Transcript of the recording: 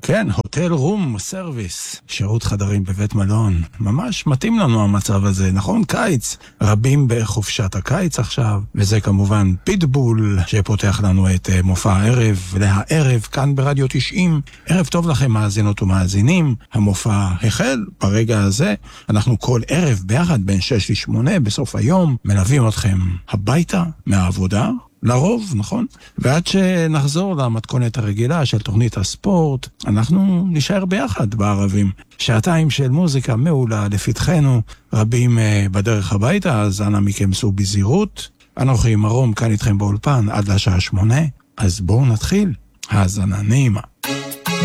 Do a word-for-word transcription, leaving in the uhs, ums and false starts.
כן, הוטל רום סרוויס, שירות חדרים בבית מלון. ממש מתאים לנו המצב הזה, נכון? קיץ. רבים בחופשת הקיץ עכשיו, וזה כמובן פיטבול, שפותח לנו את מופע הערב, להערב כאן ברדיו תשעים. ערב טוב לכם מאזינות ומאזינים. המופע החל ברגע הזה. אנחנו כל ערב ביחד בין שש לשמונה בסוף היום מלווים אתכם הביתה מהעבודה. לרוב, נכון? ועד שנחזור למתכונת הרגילה של תוכנית הספורט, אנחנו נשאר ביחד בערבים. שעתיים של מוזיקה מעולה לפתחנו, רבים בדרך הביתה, אז אנא מכם סעו בזהירות. אנוכי מרום כאן איתכם באולפן עד לשעה שמונה, אז בואו נתחיל. האזנה נעימה.